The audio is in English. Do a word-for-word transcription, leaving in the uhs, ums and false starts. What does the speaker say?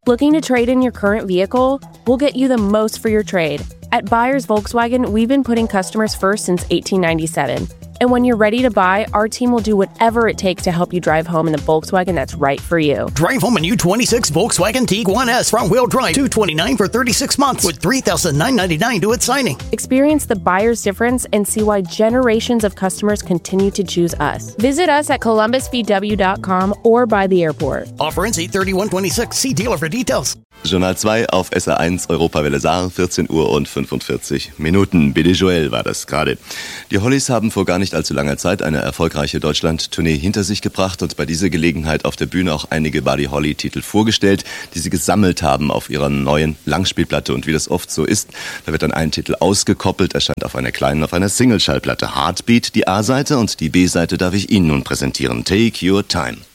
Looking to trade in your current vehicle? We'll get you the most for your trade. At Buyers Volkswagen, we've been putting customers first since eighteen ninety-seven. And when you're ready to buy, our team will do whatever it takes to help you drive home in the Volkswagen that's right for you. Drive home a new twenty-six Volkswagen Tiguan S front-wheel drive, two hundred twenty-nine dollars for thirty-six months with three thousand nine hundred ninety-nine dollars due at signing. Experience the buyer's difference and see why generations of customers continue to choose us. Visit us at columbus v w dot com or by the airport. Offer ends eight thirty-one twenty-six. See dealer for details. Journal zwei auf S R eins, Europawelle Saar, vierzehn Uhr und fünfundvierzig Minuten. Billy Joel war das gerade. Die Hollies haben vor gar nicht allzu langer Zeit eine erfolgreiche Deutschland-Tournee hinter sich gebracht und bei dieser Gelegenheit auf der Bühne auch einige Buddy Holly-Titel vorgestellt, die sie gesammelt haben auf ihrer neuen Langspielplatte. Und wie das oft so ist, da wird dann ein Titel ausgekoppelt, erscheint auf einer kleinen, auf einer Single-Schallplatte. Heartbeat, die A-Seite, und die B-Seite darf ich Ihnen nun präsentieren. Take Your Time.